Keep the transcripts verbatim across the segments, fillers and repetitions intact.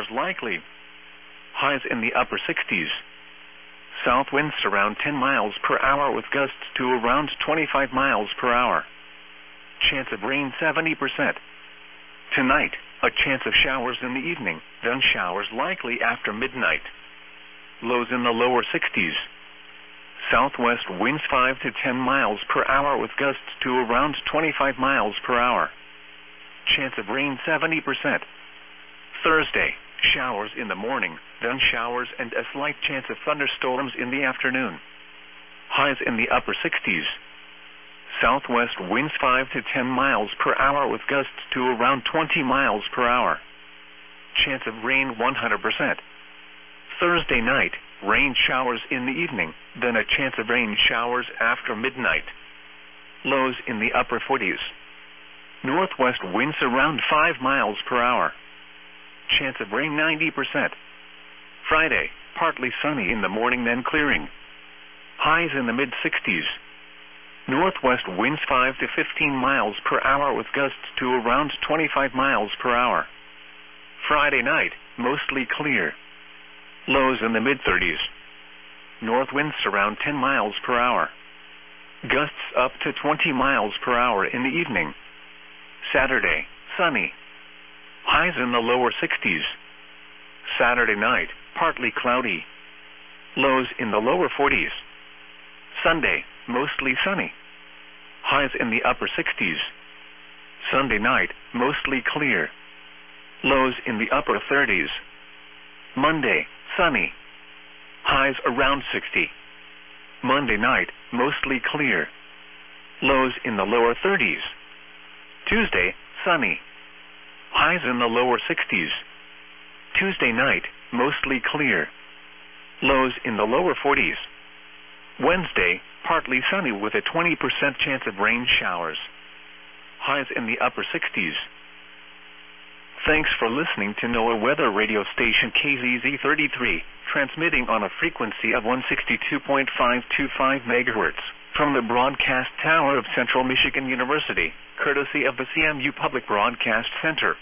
showers likely. Highs in the upper sixties. South winds around ten miles per hour with gusts to around twenty-five miles per hour. Chance of rain seventy percent. Tonight, a chance of showers in the evening, then showers likely after midnight. Lows in the lower sixties. Southwest winds five to ten miles per hour with gusts to around twenty-five miles per hour. Chance of rain seventy percent. Thursday, showers in the morning, then showers and a slight chance of thunderstorms in the afternoon. Highs in the upper sixties. Southwest winds five to ten miles per hour with gusts to around twenty miles per hour. Chance of rain one hundred percent. Thursday night, rain showers in the evening, then a chance of rain showers after midnight. Lows in the upper forties. Northwest winds around five miles per hour. Chance of rain ninety percent. Friday, partly sunny in the morning then clearing. Highs in the mid-sixties. Northwest winds five to fifteen miles per hour with gusts to around twenty-five miles per hour. Friday night, mostly clear. Lows in the mid-thirties. North winds around ten miles per hour. Gusts up to twenty miles per hour in the evening. Saturday, sunny. Highs in the lower sixties. Saturday night, partly cloudy. Lows in the lower forties. Sunday, mostly sunny. Highs in the upper sixties. Sunday night, mostly clear. Lows in the upper thirties. Monday, sunny. Highs around sixty. Monday night, mostly clear. Lows in the lower thirties. Tuesday, sunny. Highs in the lower sixties. Tuesday night, mostly clear. Lows in the lower forties. Wednesday, partly sunny with a twenty percent chance of rain showers. Highs in the upper sixties. Thanks for listening to NOAA Weather Radio Station K Z Z thirty-three, transmitting on a frequency of one sixty-two point five two five megahertz from the broadcast tower of Central Michigan University, courtesy of the C M U Public Broadcast Center.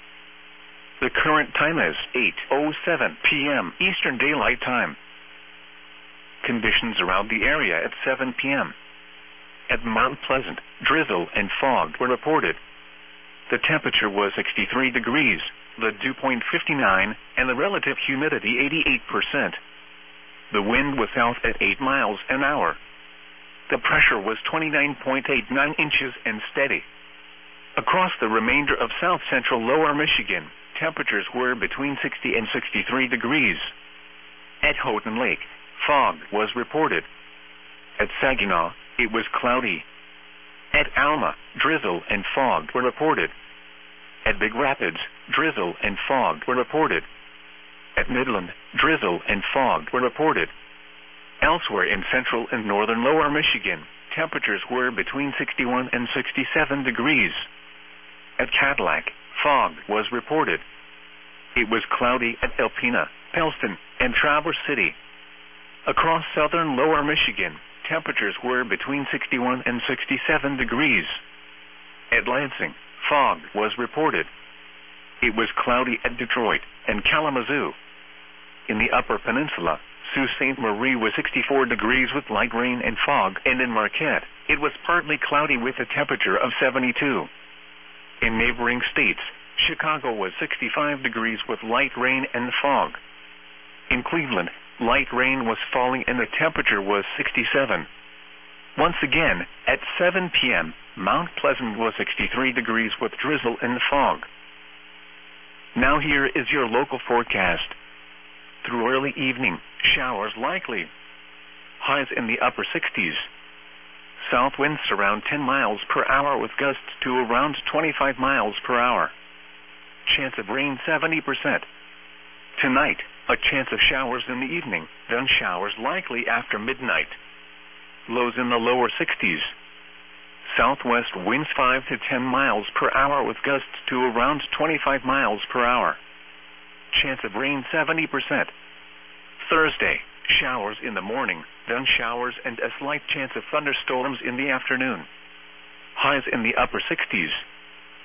The current time is eight oh seven p m Eastern Daylight Time. Conditions around the area at seven p m At Mount Pleasant, drizzle and fog were reported. The temperature was sixty-three degrees, the dew point fifty-nine, and the relative humidity eighty-eight percent. The wind was south at eight miles an hour. The pressure was twenty-nine point eight nine inches and steady. Across the remainder of south-central lower Michigan, temperatures were between sixty and sixty-three degrees. At Houghton Lake, fog was reported. At Saginaw, it was cloudy. At Alma, drizzle and fog were reported. At Big Rapids, drizzle and fog were reported. At Midland, drizzle and fog were reported. Elsewhere in central and northern lower Michigan, temperatures were between sixty-one and sixty-seven degrees. At Cadillac, fog was reported. It was cloudy at Alpena, Pellston, and Traverse City. Across southern lower Michigan, temperatures were between sixty-one and sixty-seven degrees. At Lansing, fog was reported. It was cloudy at Detroit and Kalamazoo. In the Upper Peninsula, Sault Ste. Marie was sixty-four degrees with light rain and fog, and in Marquette, it was partly cloudy with a temperature of seventy-two. In neighboring states, Chicago was sixty-five degrees with light rain and fog. In Cleveland, light rain was falling and the temperature was sixty-seven. Once again, at seven p m, Mount Pleasant was sixty-three degrees with drizzle and fog. Now here is your local forecast. Through early evening, showers likely. Highs in the upper sixties. South winds around ten miles per hour with gusts to around twenty-five miles per hour. Chance of rain seventy percent. Tonight, a chance of showers in the evening, then showers likely after midnight. Lows in the lower sixties. Southwest winds five to ten miles per hour with gusts to around twenty-five miles per hour. Chance of rain seventy percent. Thursday, showers in the morning, then showers and a slight chance of thunderstorms in the afternoon. Highs in the upper sixties.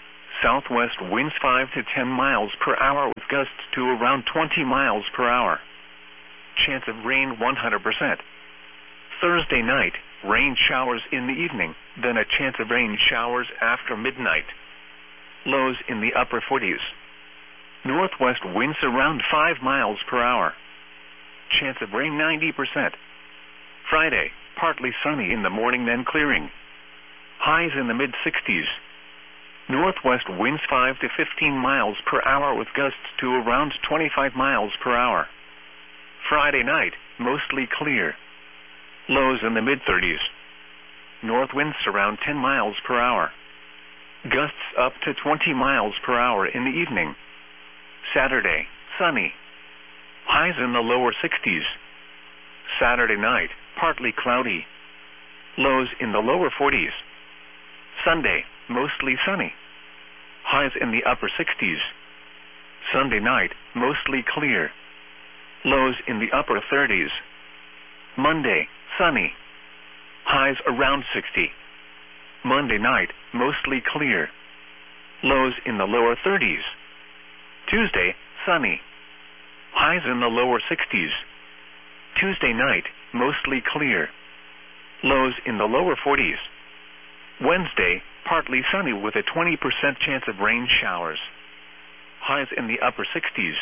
Southwest winds five to ten miles per hour with gusts to around twenty miles per hour. Chance of rain one hundred percent. Thursday night, rain showers in the evening, then a chance of rain showers after midnight. Lows in the upper forties. Northwest winds around five miles per hour. Chance of rain ninety percent. Friday, partly sunny in the morning then clearing. Highs in the mid sixties. Northwest winds five to fifteen miles per hour with gusts to around twenty-five miles per hour. Friday night, mostly clear. Lows in the mid thirties. North winds around ten miles per hour. Gusts up to twenty miles per hour in the evening. Saturday, sunny. Highs in the lower sixties. Saturday night, partly cloudy. Lows in the lower forties. Sunday, mostly sunny. Highs in the upper sixties. Sunday night, mostly clear. Lows in the upper thirties. Monday, sunny. Highs around sixty. Monday night, mostly clear. Lows in the lower thirties. Tuesday, sunny. Highs in the lower sixties. Tuesday night, mostly clear. Lows in the lower forties. Wednesday, partly sunny with a twenty percent chance of rain showers. Highs in the upper sixties.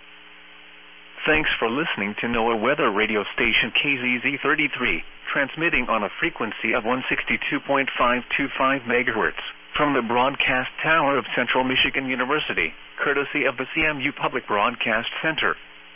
Thanks for listening to NOAA Weather Radio Station K Z Z thirty-three, transmitting on a frequency of one sixty-two point five two five megahertz from the broadcast tower of Central Michigan University, courtesy of the C M U Public Broadcast Center.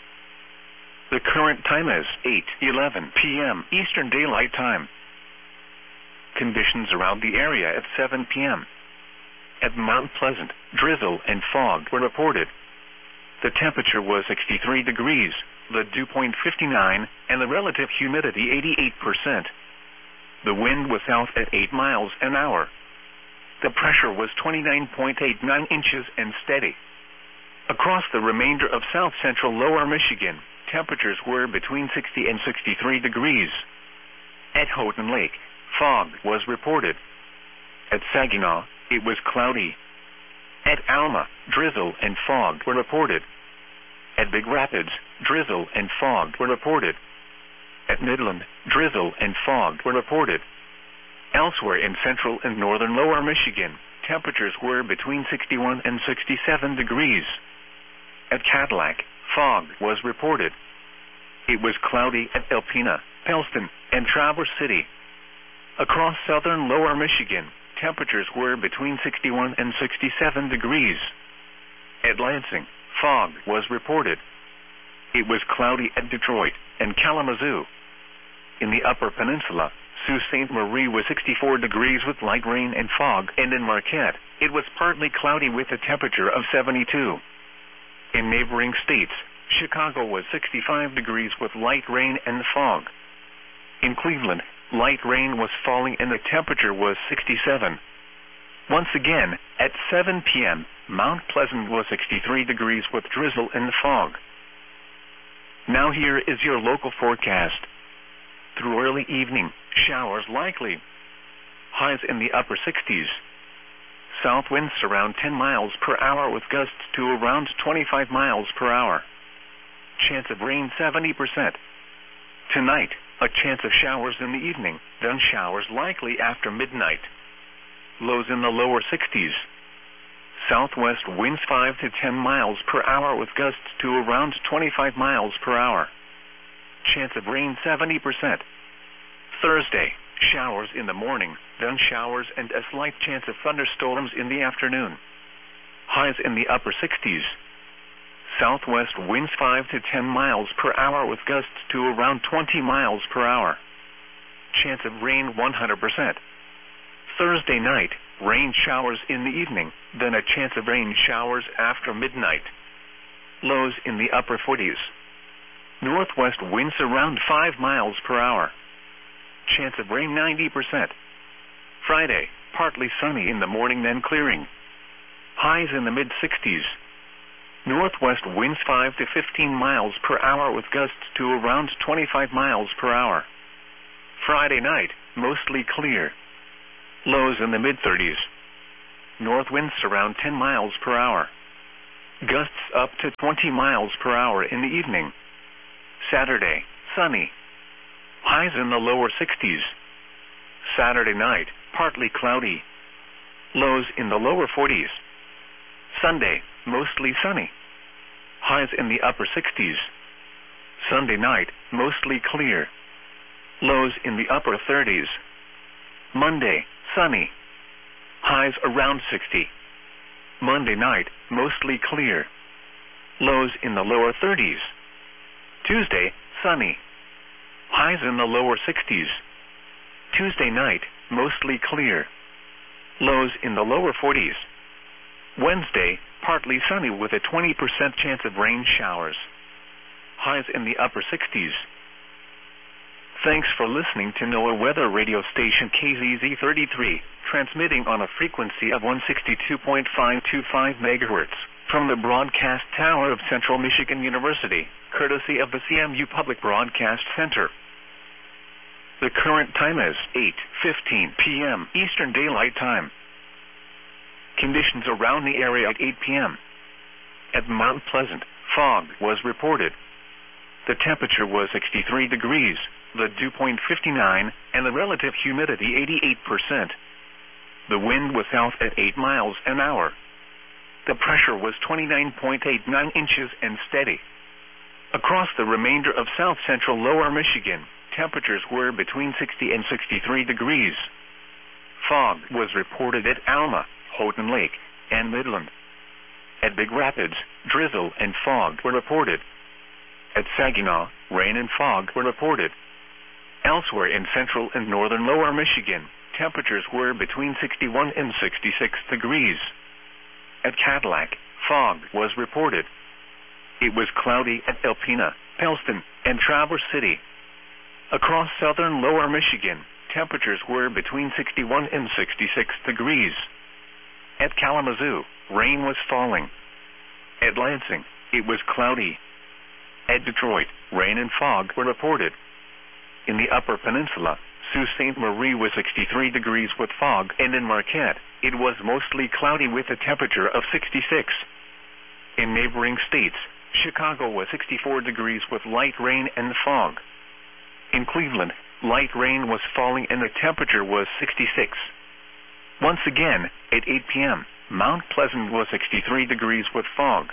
The current time is eight eleven p m Eastern Daylight Time. Conditions around the area at seven p m At Mount Pleasant, drizzle and fog were reported. The temperature was sixty-three degrees, the dew point fifty-nine, and the relative humidity eighty-eight percent. The wind was south at eight miles an hour. The pressure was twenty-nine point eight nine inches and steady. Across the remainder of south-central lower Michigan, temperatures were between sixty and sixty-three degrees. At Houghton Lake, fog was reported. At Saginaw, it was cloudy. At Alma, drizzle and fog were reported. At Big Rapids, drizzle and fog were reported. At Midland, drizzle and fog were reported. Elsewhere in central and northern lower Michigan, temperatures were between sixty-one and sixty-seven degrees. At Cadillac, fog was reported. It was cloudy at Alpena, Pellston, and Traverse City. Across southern lower Michigan, temperatures were between sixty-one and sixty-seven degrees. At Lansing, fog was reported. It was cloudy at Detroit and Kalamazoo. In the Upper Peninsula, Sault Ste. Marie was sixty-four degrees with light rain and fog, and in Marquette, it was partly cloudy with a temperature of seventy-two. In neighboring states, Chicago was sixty-five degrees with light rain and fog. In Cleveland, light rain was falling and the temperature was sixty-seven. Once again, at seven p m, Mount Pleasant was sixty-three degrees with drizzle and fog. Now here is your local forecast. Through early evening, showers likely. Highs in the upper sixties. South winds around ten miles per hour with gusts to around twenty-five miles per hour. Chance of rain seventy percent. Tonight, a chance of showers in the evening, then showers likely after midnight. Lows in the lower sixties. Southwest winds five to ten miles per hour with gusts to around twenty-five miles per hour. Chance of rain seventy percent. Thursday, showers in the morning, then showers and a slight chance of thunderstorms in the afternoon. Highs in the upper sixties. Southwest winds five to ten miles per hour with gusts to around twenty miles per hour. Chance of rain one hundred percent. Thursday night, rain showers in the evening, then a chance of rain showers after midnight. Lows in the upper forties. Northwest winds around five miles per hour. Chance of rain ninety percent. Friday, partly sunny in the morning then clearing. Highs in the mid sixties. Northwest winds five to fifteen miles per hour with gusts to around twenty-five miles per hour. Friday night, mostly clear. Lows in the mid thirties. north winds around ten miles per hour. Gusts up to twenty miles per hour in the evening. Saturday, sunny. Highs in the lower sixties. Saturday night, partly cloudy. Lows in the lower forties. Sunday, mostly sunny. Highs in the upper sixties. Sunday night, mostly clear. Lows in the upper thirties. Monday, sunny. Highs around sixty. Monday night, mostly clear. Lows in the lower thirties. Tuesday, sunny. Highs in the lower sixties. Tuesday night, mostly clear. Lows in the lower forties. Wednesday, partly sunny with a twenty percent chance of rain showers. Highs in the upper sixties. Thanks for listening to NOAA Weather Radio Station K Z Z thirty-three, transmitting on a frequency of one sixty-two point five two five megahertz from the broadcast tower of Central Michigan University, courtesy of the C M U Public Broadcast Center. The current time is eight fifteen p m Eastern Daylight Time. Conditions around the area at eight p m At Mount Pleasant, fog was reported. The temperature was sixty-three degrees, the dew point fifty-nine, and the relative humidity eighty-eight percent. The wind was south at eight miles an hour. The pressure was twenty-nine point eight nine inches and steady. Across the remainder of south central lower Michigan, temperatures were between sixty and sixty-three degrees. Fog was reported at Alma, Houghton Lake, and Midland. At Big Rapids, drizzle and fog were reported. At Saginaw, rain and fog were reported. Elsewhere in central and northern lower Michigan, temperatures were between sixty-one and sixty-six degrees. At Cadillac, fog was reported. It was cloudy at Alpena, Pellston, and Traverse City. Across southern lower Michigan, temperatures were between sixty-one and sixty-six degrees. At Kalamazoo, rain was falling. At Lansing, it was cloudy. At Detroit, rain and fog were reported. In the Upper Peninsula, Sault Ste. Marie was sixty-three degrees with fog, and in Marquette, it was mostly cloudy with a temperature of sixty-six. In neighboring states, Chicago was sixty-four degrees with light rain and fog. In Cleveland, light rain was falling and the temperature was sixty-six. Once again, at eight p m, Mount Pleasant was sixty-three degrees with fog.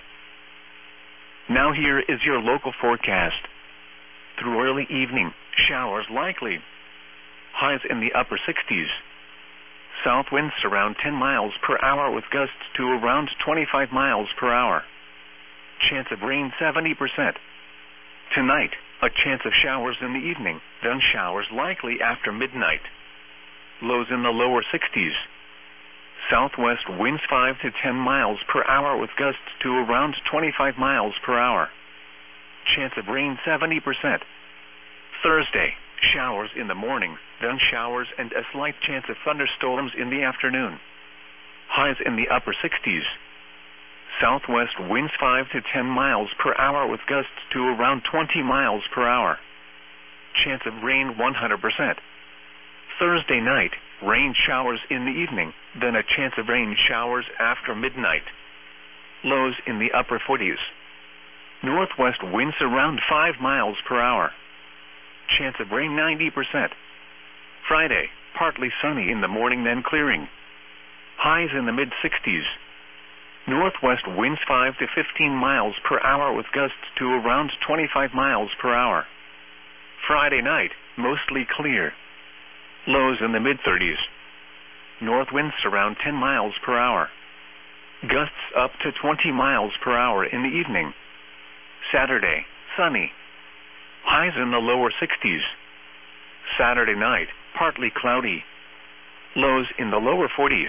Now here is your local forecast. Through early evening, showers likely. Highs in the upper sixties. South winds around ten miles per hour with gusts to around twenty-five miles per hour. Chance of rain seventy percent. Tonight, a chance of showers in the evening, then showers likely after midnight. Lows in the lower sixties. Southwest winds five to ten miles per hour with gusts to around twenty-five miles per hour. Chance of rain seventy percent. Thursday, showers in the morning, then showers and a slight chance of thunderstorms in the afternoon. Highs in the upper sixties. Southwest winds five to ten miles per hour with gusts to around twenty miles per hour. Chance of rain one hundred percent. Thursday night, rain showers in the evening, then a chance of rain showers after midnight. Lows in the upper forties. Northwest winds around five miles per hour. Chance of rain ninety percent. Friday, partly sunny in the morning then clearing. Highs in the mid-sixties. Northwest winds five to fifteen miles per hour with gusts to around twenty-five miles per hour. Friday night, mostly clear. Lows in the mid-thirties. North winds around ten miles per hour. Gusts up to twenty miles per hour in the evening. Saturday, sunny. Highs in the lower sixties. Saturday night, partly cloudy. Lows in the lower forties.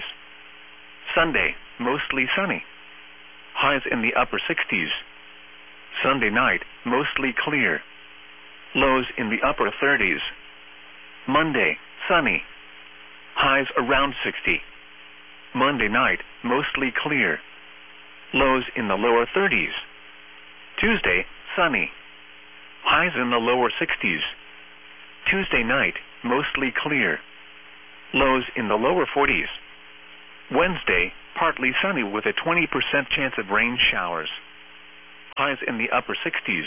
Sunday, mostly sunny. Highs in the upper sixties. Sunday night, mostly clear. Lows in the upper thirties. Monday, sunny. Highs around sixty. Monday night, mostly clear. Lows in the lower thirties. Tuesday, sunny. Highs in the lower sixties. Tuesday night, mostly clear. Lows in the lower forties. Wednesday, partly sunny with a twenty percent chance of rain showers. Highs in the upper sixties.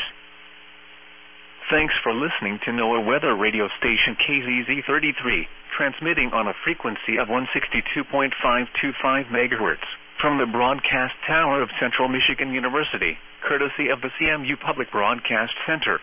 Thanks for listening to NOAA Weather Radio Station K Z Z thirty-three, transmitting on a frequency of one sixty-two point five two five megahertz, from the broadcast tower of Central Michigan University, courtesy of the C M U Public Broadcast Center.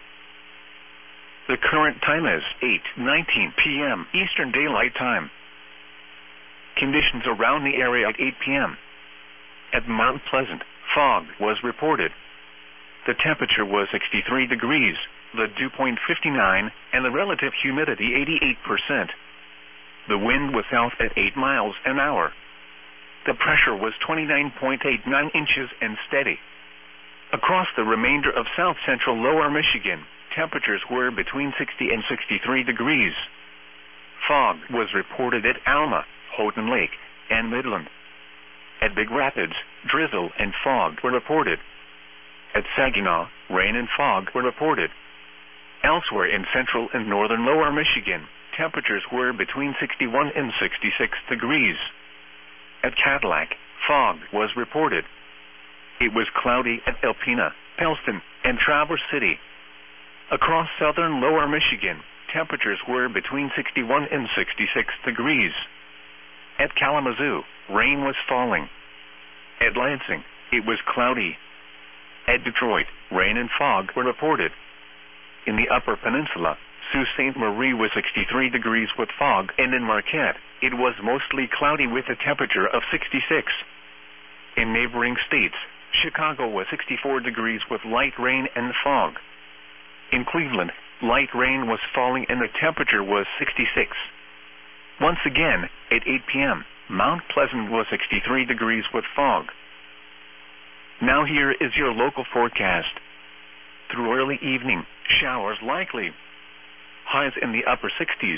The current time is eight nineteen p m Eastern Daylight Time. Conditions around the area at eight p m At Mount Pleasant, fog was reported. The temperature was sixty-three degrees, the dew point fifty-nine, and the relative humidity eighty-eight percent. The wind was south at eight miles an hour. The pressure was twenty-nine point eight nine inches and steady. Across the remainder of south-central lower Michigan, temperatures were between sixty and sixty-three degrees. Fog was reported at Alma, Houghton Lake, and Midland. At Big Rapids, drizzle and fog were reported. At Saginaw, rain and fog were reported. Elsewhere in central and northern lower Michigan, temperatures were between sixty-one and sixty-six degrees. At Cadillac, fog was reported. It was cloudy at Alpena, Pellston, and Traverse City. Across southern lower Michigan, temperatures were between sixty-one and sixty-six degrees. At Kalamazoo, rain was falling. At Lansing, it was cloudy. At Detroit, rain and fog were reported. In the Upper Peninsula, Sault Ste. Marie was sixty-three degrees with fog, and in Marquette, it was mostly cloudy with a temperature of sixty-six. In neighboring states, Chicago was sixty-four degrees with light rain and fog. In Cleveland, light rain was falling and the temperature was sixty-six. Once again, at eight p m, Mount Pleasant was sixty-three degrees with fog. Now here is your local forecast. Through early evening, showers likely. Highs in the upper sixties.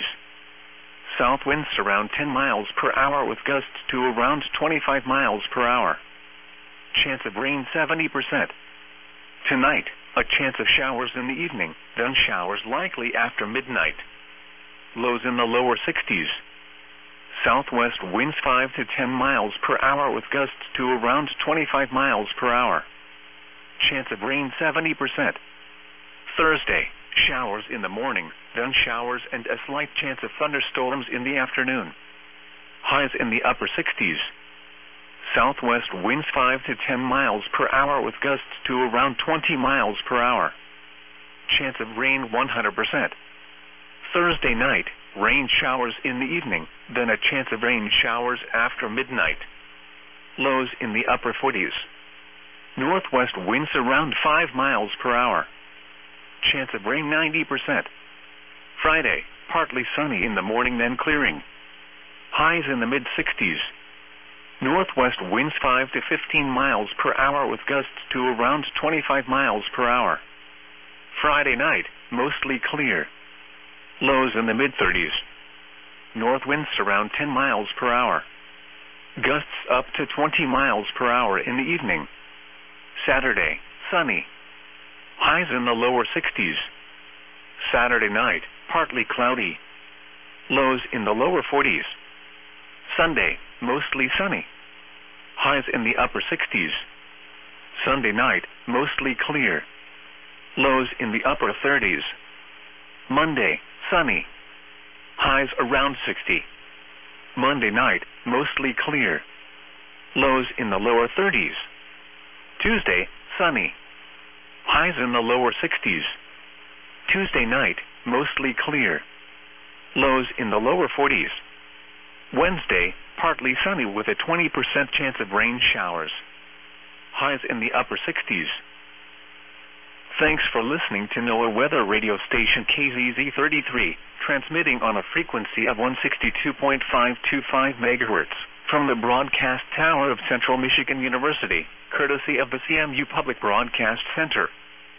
South winds around ten miles per hour with gusts to around twenty-five miles per hour. Chance of rain seventy percent. Tonight, a chance of showers in the evening, then showers likely after midnight. Lows in the lower sixties. Southwest winds five to ten miles per hour with gusts to around twenty-five miles per hour. Chance of rain seventy percent. Thursday, showers in the morning, then showers and a slight chance of thunderstorms in the afternoon. Highs in the upper sixties. Southwest winds five to ten miles per hour with gusts to around twenty miles per hour. Chance of rain one hundred percent. Thursday night, rain showers in the evening, then a chance of rain showers after midnight. Lows in the upper forties. Northwest winds around five miles per hour. Chance of rain ninety percent. Friday, partly sunny in the morning then clearing. Highs in the mid-sixties. Northwest winds five to fifteen miles per hour with gusts to around twenty-five miles per hour. Friday night, mostly clear. Lows in the mid-thirties. North winds around ten miles per hour. Gusts up to twenty miles per hour in the evening. Saturday, sunny. Highs in the lower sixties. Saturday night, partly cloudy. Lows in the lower forties. Sunday, mostly sunny. Highs in the upper sixties. Sunday night, mostly clear. Lows in the upper thirties. Monday, sunny. Highs around sixty. Monday night, mostly clear. Lows in the lower thirties. Tuesday, sunny. Highs in the lower sixties. Tuesday night, mostly clear. Lows in the lower forties. Wednesday, partly sunny with a twenty percent chance of rain showers. Highs in the upper sixties. Thanks for listening to NOAA Weather Radio Station K Z Z thirty-three, transmitting on a frequency of one sixty-two point five two five megahertz, from the broadcast tower of Central Michigan University, courtesy of the C M U Public Broadcast Center.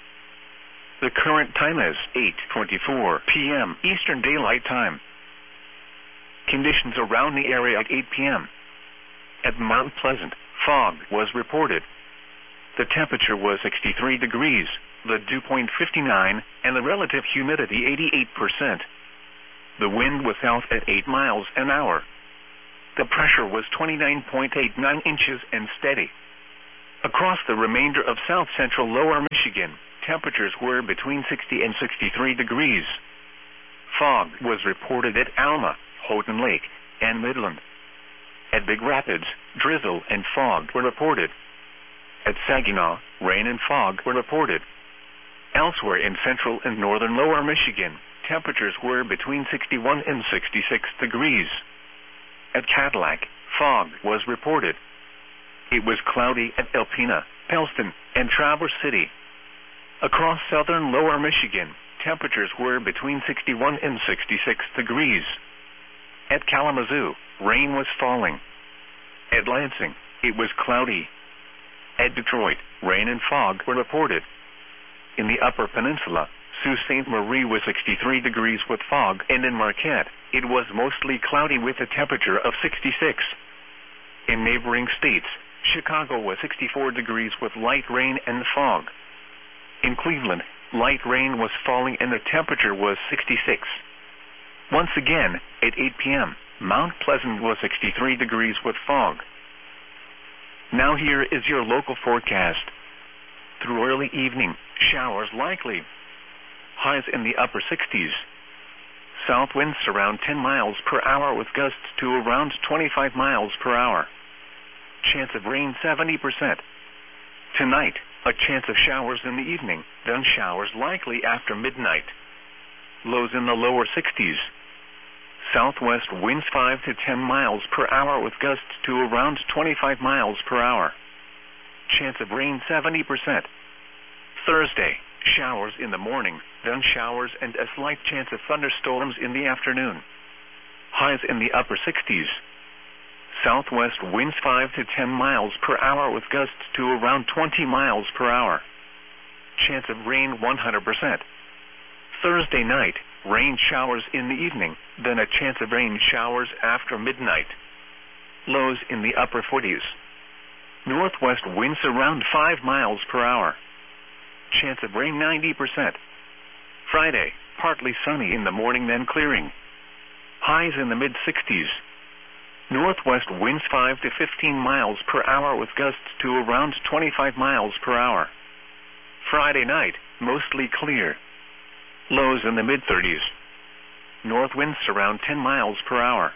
The current time is eight twenty-four p m Eastern Daylight Time. Conditions around the area at eight p m At Mount Pleasant, fog was reported. The temperature was sixty-three degrees, the dew point fifty-nine, and the relative humidity eighty-eight percent. The wind was south at eight miles an hour. The pressure was twenty-nine point eight nine inches and steady. Across the remainder of south-central lower Michigan, temperatures were between sixty and sixty-three degrees. Fog was reported at Alma, Houghton Lake, and Midland. At Big Rapids, drizzle and fog were reported. At Saginaw, rain and fog were reported. Elsewhere in central and northern lower Michigan, temperatures were between sixty-one and sixty-six degrees. At Cadillac, fog was reported. It was cloudy at Alpena, Pellston, and Traverse City. Across southern lower Michigan, temperatures were between sixty-one and sixty-six degrees. At Kalamazoo, rain was falling. At Lansing, it was cloudy. At Detroit, rain and fog were reported. In the Upper Peninsula, Sault Ste. Marie was sixty-three degrees with fog, and in Marquette, it was mostly cloudy with a temperature of sixty-six. In neighboring states, Chicago was sixty-four degrees with light rain and fog. In Cleveland, light rain was falling and the temperature was sixty-six. Once again, at eight p.m., Mount Pleasant was sixty-three degrees with fog. Now here is your local forecast. Through early evening, showers likely. Highs in the upper sixties. South winds around ten miles per hour with gusts to around twenty-five miles per hour. Chance of rain seventy percent. Tonight, a chance of showers in the evening, then showers likely after midnight. Lows in the lower sixties. Southwest winds five to ten miles per hour with gusts to around twenty-five miles per hour. Chance of rain seventy percent. Thursday, showers in the morning, then showers and a slight chance of thunderstorms in the afternoon. Highs in the upper sixties. Southwest winds five to ten miles per hour with gusts to around twenty miles per hour. Chance of rain one hundred percent. Thursday night, rain showers in the evening, then a chance of rain showers after midnight. Lows in the upper forties. Northwest winds around five miles per hour. Chance of rain ninety percent. Friday, partly sunny in the morning then clearing. Highs in the mid-sixties. Northwest winds five to fifteen miles per hour with gusts to around twenty-five miles per hour. Friday night, mostly clear. Lows in the mid-thirties. North winds around ten miles per hour.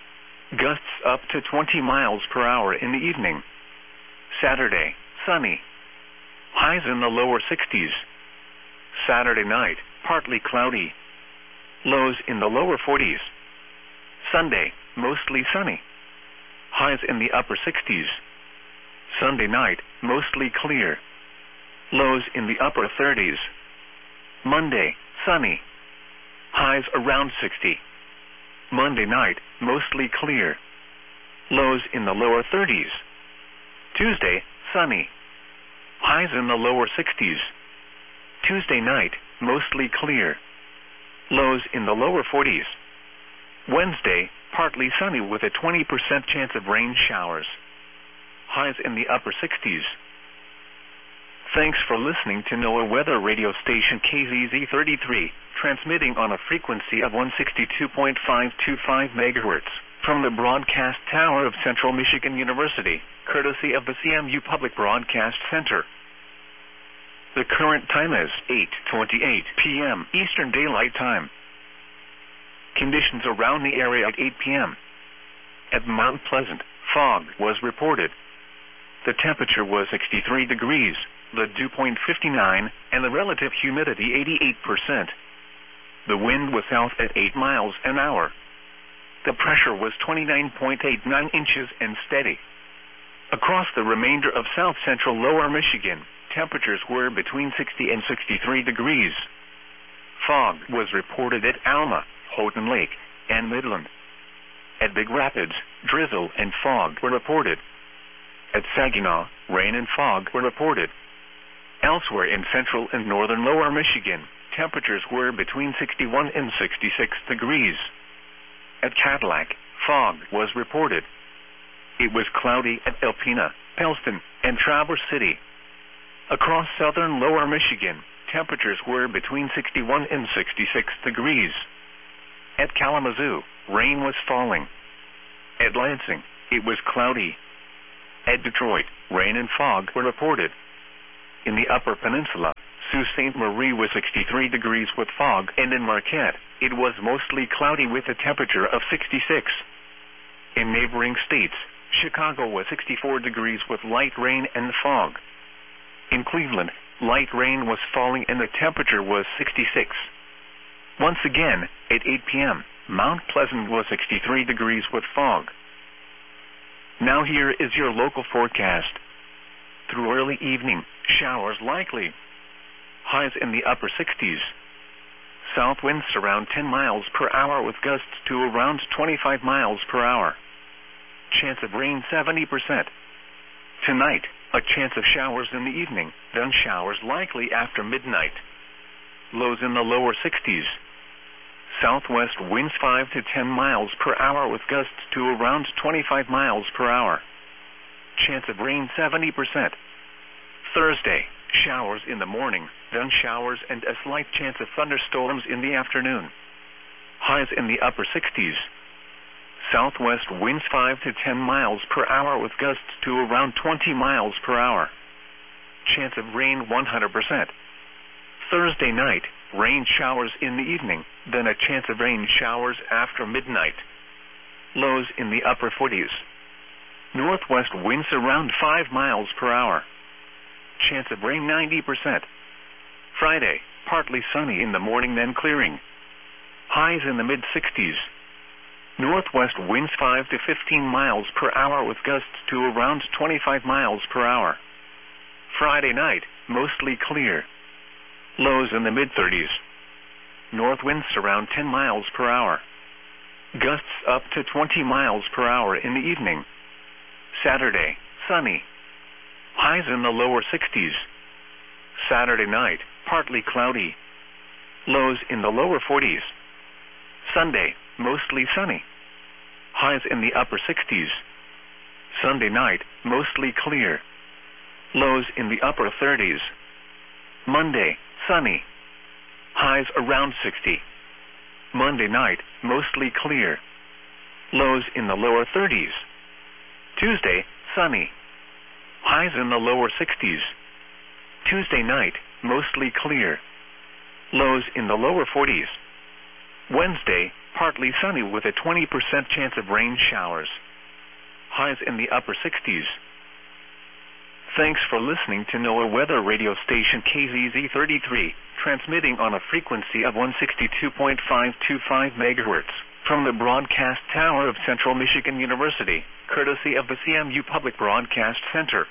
Gusts up to twenty miles per hour in the evening. Saturday, sunny. Highs in the lower sixties. Saturday night, partly cloudy. Lows in the lower forties. Sunday, mostly sunny. Highs in the upper sixties. Sunday night, mostly clear. Lows in the upper thirties. Monday, sunny. Highs around sixty. Monday night, mostly clear. Lows in the lower thirties. Tuesday, sunny. Highs in the lower sixties. Tuesday night, mostly clear. Lows in the lower forties. Wednesday, partly sunny with a twenty percent chance of rain showers. Highs in the upper sixties. Thanks for listening to NOAA Weather Radio Station K Z Z thirty-three, transmitting on a frequency of one sixty-two point five two five megahertz from the broadcast tower of Central Michigan University, courtesy of the C M U Public Broadcast Center. The current time is eight twenty-eight p.m. Eastern Daylight Time. Conditions around the area at eight p.m. At Mount Pleasant, fog was reported. The temperature was sixty-three degrees, the dew point fifty-nine, and the relative humidity eighty-eight percent. The wind was south at eight miles an hour. The pressure was twenty-nine point eight nine inches and steady. Across the remainder of south-central lower Michigan, temperatures were between sixty and sixty-three degrees. Fog was reported at Alma, Houghton Lake, and Midland. At Big Rapids, drizzle and fog were reported. At Saginaw, rain and fog were reported. Elsewhere in central and northern lower Michigan, temperatures were between sixty-one and sixty-six degrees. At Cadillac, fog was reported. It was cloudy at Alpena, Pellston, and Traverse City. Across southern lower Michigan, temperatures were between sixty-one and sixty-six degrees. At Kalamazoo, rain was falling. At Lansing, it was cloudy. At Detroit, rain and fog were reported. In the Upper Peninsula, Sault Ste. Marie was sixty-three degrees with fog, and in Marquette, it was mostly cloudy with a temperature of sixty-six. In neighboring states, Chicago was sixty-four degrees with light rain and fog. In Cleveland, light rain was falling and the temperature was sixty-six. Once again, at eight p.m., Mount Pleasant was sixty-three degrees with fog. Now here is your local forecast. Through early evening, showers likely. Highs in the upper sixties. South winds around ten miles per hour with gusts to around twenty-five miles per hour. Chance of rain seventy percent. Tonight, a chance of showers in the evening, then showers likely after midnight. Lows in the lower sixties. Southwest winds five to ten miles per hour with gusts to around twenty-five miles per hour. Chance of rain seventy percent. Thursday, showers in the morning, then showers and a slight chance of thunderstorms in the afternoon. Highs in the upper sixties. Southwest winds five to ten miles per hour with gusts to around twenty miles per hour. Chance of rain one hundred percent. Thursday night, rain showers in the evening, then a chance of rain showers after midnight. Lows in the upper forties. Northwest winds around five miles per hour. Chance of rain ninety percent. Friday, partly sunny in the morning then clearing. Highs in the mid-sixties. Northwest winds five to fifteen miles per hour with gusts to around twenty-five miles per hour. Friday night, mostly clear. Lows in the mid-thirties. North winds around ten miles per hour. Gusts up to twenty miles per hour in the evening. Saturday, sunny. Highs in the lower sixties. Saturday night, partly cloudy. Lows in the lower forties. Sunday, mostly sunny. Highs in the upper sixties. Sunday night, mostly clear. Lows in the upper thirties. Monday, sunny. Highs around sixty. Monday night, mostly clear. Lows in the lower thirties. Tuesday, sunny. Highs in the lower sixties. Tuesday night, mostly clear. Lows in the lower forties. Wednesday, partly sunny with a twenty percent chance of rain showers. Highs in the upper sixties. Thanks for listening to NOAA Weather Radio Station K Z Z thirty-three, transmitting on a frequency of one sixty-two point five two five megahertz from the broadcast tower of Central Michigan University, courtesy of the C M U Public Broadcast Center.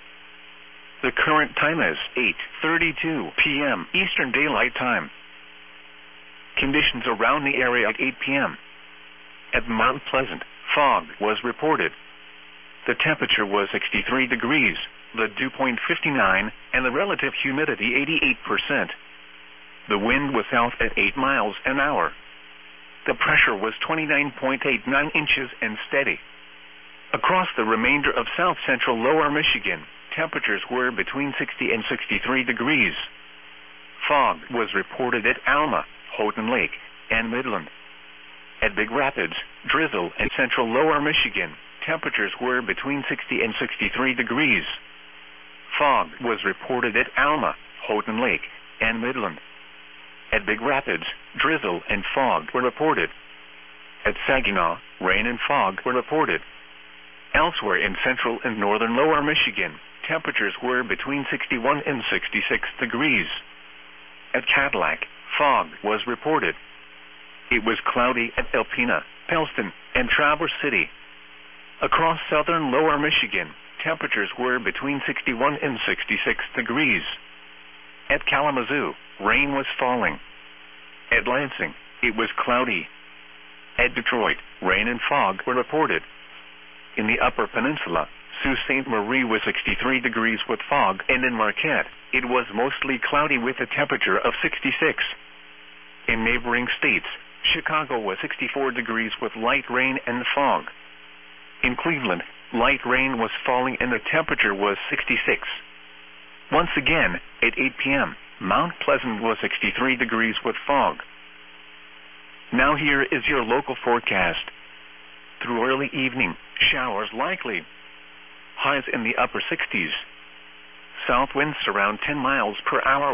The current time is eight thirty-two p.m. Eastern Daylight Time. Conditions around the area at eight p.m. At Mount Pleasant, fog was reported. The temperature was sixty-three degrees, the dew point fifty-nine, and the relative humidity eighty-eight percent. The wind was south at eight miles an hour. The pressure was twenty-nine point eight nine inches and steady. Across the remainder of south-central lower Michigan, temperatures were between sixty and sixty-three degrees. Fog was reported at Alma, Houghton Lake, and Midland. At Big Rapids, drizzle, and central lower Michigan, temperatures were between sixty and sixty-three degrees. Fog was reported at Alma, Houghton Lake, and Midland. At Big Rapids, drizzle and fog were reported. At Saginaw, rain and fog were reported. Elsewhere in central and northern lower Michigan, temperatures were between sixty-one and sixty-six degrees. At Cadillac, fog was reported. It was cloudy at Alpena, Pellston, and Traverse City. Across southern lower Michigan, temperatures were between sixty-one and sixty-six degrees. At Kalamazoo, rain was falling. At Lansing, it was cloudy. At Detroit, rain and fog were reported. In the Upper Peninsula, Sault Ste. Marie was sixty-three degrees with fog, and in Marquette, it was mostly cloudy with a temperature of sixty-six. In neighboring states, Chicago was sixty-four degrees with light rain and fog. In Cleveland, light rain was falling and the temperature was sixty-six. Once again, at eight p.m., Mount Pleasant was sixty-three degrees with fog. Now here is your local forecast. through early evening. Showers likely. Highs in the upper sixties. South winds around ten miles per hour.